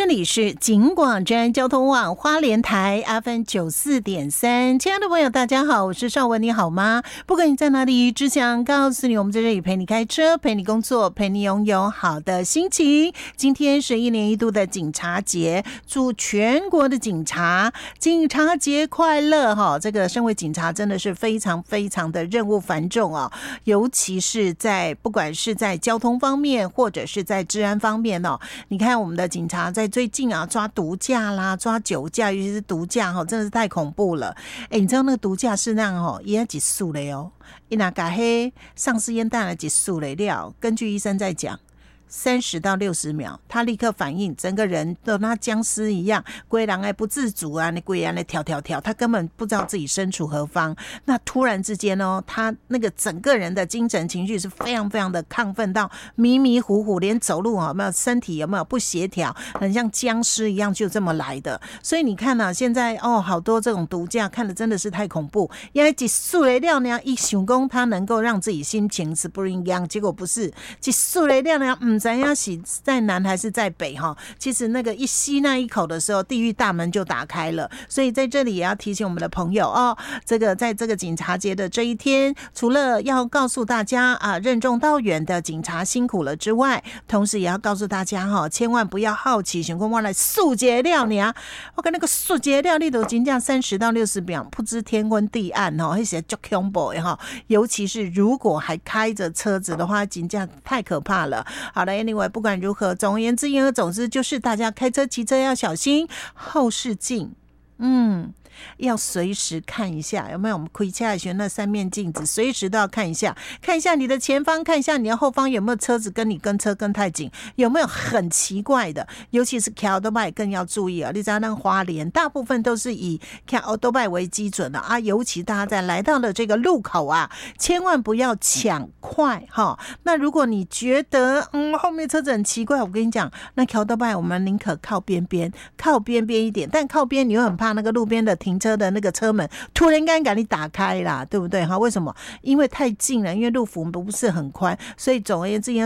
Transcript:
这里是警广专交通网花莲台 FM94.3，亲爱的朋友大家好，我是邵文，你好吗？不管你在哪里，只想告诉你，我们在这里陪你开车，陪你工作，陪你拥有好的心情。今天是1年1度的警察节，祝全国的警察警察节快乐。这个身为警察真的是非常非常的任务繁重哦，尤其是在不管是在交通方面或者是在治安方面哦，你看我们的警察在最近啊抓毒驾啦，抓酒驾，尤其是毒驾真的是太恐怖了。你知道那个毒驾是那样也要几速的哦，一拿把黑丧尸烟弹了几速的料，根据医生在讲30到60秒，他立刻反应，整个人都跟他僵尸一样，规人还不自主啊，那规人来跳，他根本不知道自己身处何方。那突然之间他那个整个人的精神情绪是非常非常的亢奋到迷迷糊糊，连走路有没有身体有没有不协调，很像僵尸一样，就这么来的。所以你看啊，现在好多这种毒驾看的真的是太恐怖，因为一速的料呢，一想说他能够让自己心情是不一样，结果不是一速的料呢，不知道是在南还是在北其实那个一吸那一口的时候，地狱大门就打开了。所以在这里也要提醒我们的朋友这个在这个警察节的这一天，除了要告诉大家任重道远的警察辛苦了之外，同时也要告诉大家千万不要好奇想说我来速节料呢，我跟那个速节料你都真正30到60秒不知天昏地暗那些很恐怖的尤其是如果还开着车子的话，真正太可怕了。好了，anyway， 不管如何，总而言之，言而总之，就是大家开车骑车要小心后视镜，要随时看一下有没有我们开车的时候那3面镜子，随时都要看一下你的前方，看一下你的后方有没有车子跟你跟车跟太紧，有没有很奇怪的，尤其是开奥拜更要注意你知道那个花莲大部分都是以开奥拜为基准的尤其大家在来到了这个路口千万不要抢快那如果你觉得后面车子很奇怪，我跟你讲，那开奥拜我们宁可靠边边一点，但靠边你会很怕那个路边的停车的那个车门突然间给你打开啦，对不对为什么？因为太近了，因为路幅不是很宽，所以总而言之